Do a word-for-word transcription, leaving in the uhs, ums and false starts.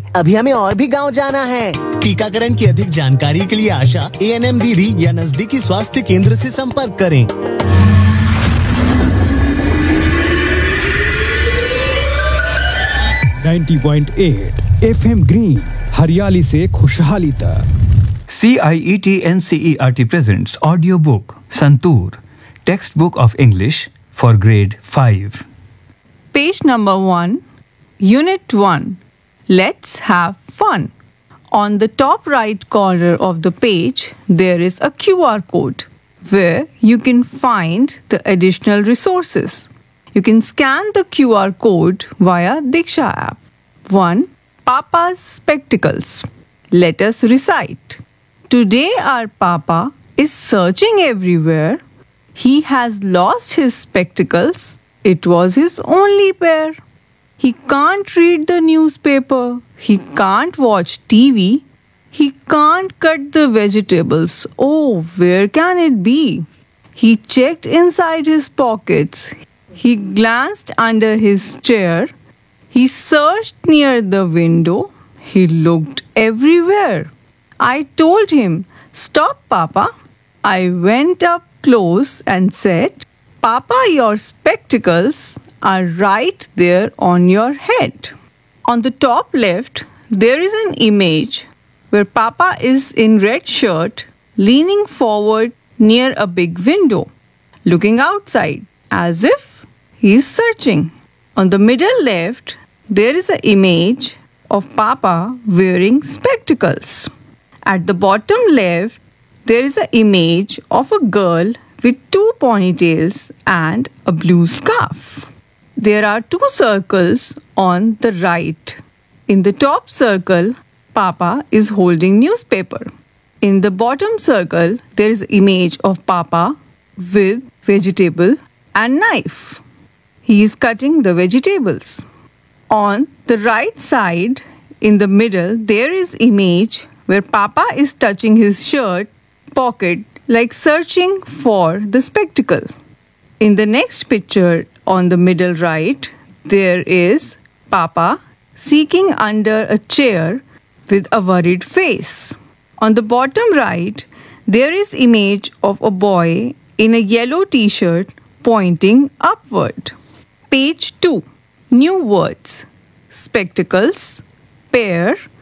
अभी हमें और भी गांव जाना है। टीकाकरण की अधिक जानकारी के लिए आशा, ए एन एम दीदी या नजदीकी स्वास्थ्य केंद्र से संपर्क करें। नब्बे पॉइंट आठ एफ एम ग्रीन, हरियाली से खुशहाली तक। C I E T N C E R T presents audiobook Santoor, textbook of English for grade five. Page number one, Unit one. Let's have fun. On the top right corner of the page, there is a Q R code where you can find the additional resources. You can scan the Q R code via Diksha app. one. Papa's spectacles. Let us recite. Today our Papa is searching everywhere. He has lost his spectacles. It was his only pair. He can't read the newspaper. He can't watch T V. He can't cut the vegetables. Oh, where can it be? He checked inside his pockets. He glanced under his chair. He searched near the window. He looked everywhere. I told him, "Stop, Papa." I went up close and said, "Papa, your spectacles are right there on your head." On the top left, there is an image where Papa is in red shirt, leaning forward near a big window, looking outside as if he is searching. On the middle left, there is an image of Papa wearing spectacles. At the bottom left, there is an image of a girl with two ponytails and a blue scarf. There are two circles on the right. In the top circle, Papa is holding newspaper. In the bottom circle, there is an image of Papa with vegetable and knife. He is cutting the vegetables. On the right side, in the middle, there is image where Papa is touching his shirt pocket like searching for the spectacle. In the next picture on the middle right, there is Papa seeking under a chair with a worried face. On the bottom right, there is image of a boy in a yellow t-shirt pointing upward. Page two. New words: spectacles, pair,